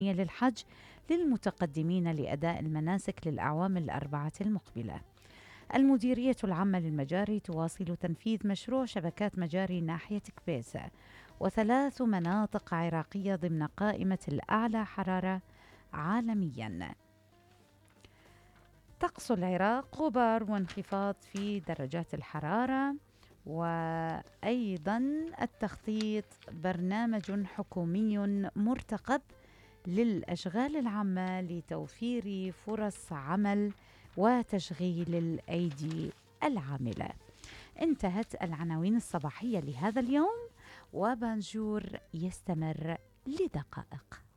للحج للمتقدمين لأداء المناسك للأعوام الأربعة المقبلة. المديرية العامة للمجاري تواصل تنفيذ مشروع شبكات مجاري ناحية كبيسة وثلاث مناطق عراقية ضمن قائمة الأعلى حرارة عالمياً. طقس العراق غبار وانخفاض في درجات الحرارة، وأيضا التخطيط برنامج حكومي مرتقب للأشغال العامة لتوفير فرص عمل وتشغيل الأيدي العاملة. انتهت العناوين الصباحية لهذا اليوم، وبانجور يستمر لدقائق.